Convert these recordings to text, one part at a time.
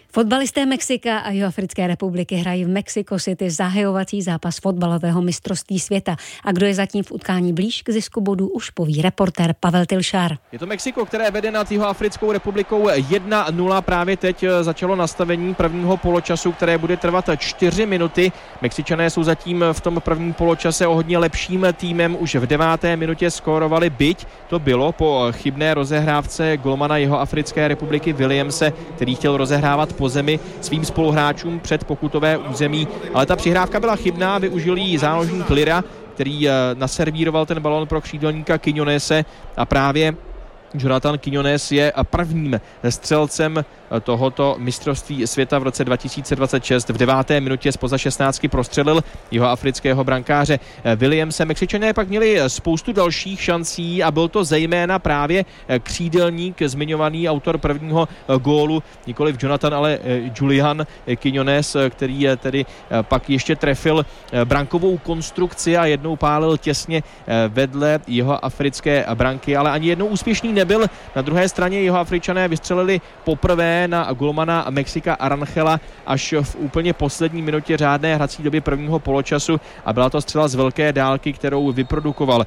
Fotbalisté Mexika a Jihoafrické republiky hrají v Mexico City zahajovací zápas fotbalového mistrovství světa. A kdo je zatím v utkání blíž k zisku bodů, už poví reportér Pavel Tilšár. Je to Mexiko, které vede nad Jihoafrickou republikou 1-0. Právě teď začalo nastavení prvního poločasu, které bude trvat 4 minuty. Mexičané jsou zatím v tom prvním poločase o hodně lepším týmem. Už v 9. minutě skórovali, byť to bylo po chybné rozehrávce golmana Jihoafrické republiky Williamse, který chtěl rozehrávat po zemi svým spoluhráčům před pokutové území, ale ta přihrávka byla chybná, využil jí záložník Lira, který naservíroval ten balón pro křídelníka Quiñonese a právě Jonathan Quiñones je prvním střelcem tohoto mistrovství světa v roce 2026. V 9. minutě zpoza 16 prostřelil jihoafrického brankáře Williamse. Mexičané pak měli spoustu dalších šancí a byl to zejména právě křídelník, zmiňovaný autor prvního gólu, nikoliv Jonathan, ale Julian Quiñones, který tedy pak ještě trefil brankovou konstrukci a jednou pálil těsně vedle jihoafrické branky, ale ani jednou úspěšný nebyl. Na druhé straně Jihoafričané vystřelili poprvé na golmana Mexika Arangela až v úplně poslední minutě řádné hrací doby prvního poločasu a byla to střela z velké dálky, kterou vyprodukoval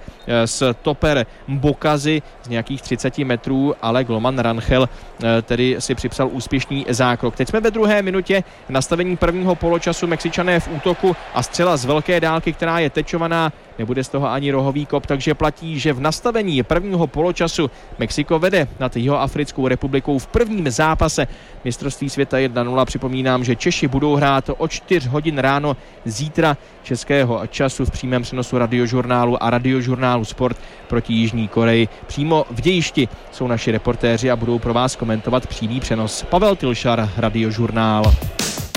stoper Mbokazy z nějakých 30 metrů, ale golman Rangel tedy si připsal úspěšný zákrok. Teď jsme ve 2. minutě nastavení prvního poločasu, Mexičané v útoku a střela z velké dálky, která je tečovaná, nebude z toho ani rohový kop, takže platí, že v nastavení prvního poločasu Mexiko vede nad Jihoafrickou republikou v prvním zápase mistrovství světa 1-0. Připomínám, že Češi budou hrát o 4 hodin ráno zítra českého času v přímém přenosu Radiožurnálu a Radiožurnálu Sport proti Jižní Koreji. Přímo v dějišti jsou naši reportéři a budou pro vás komentovat přímý přenos. Pavel Tilšar, Radiožurnál.